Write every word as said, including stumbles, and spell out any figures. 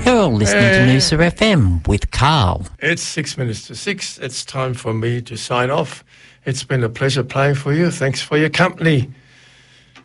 You're all listening to Hey. Noosa F M with Carl. It's six minutes to six. It's time for me to sign off. It's been a pleasure playing for you. Thanks for your company.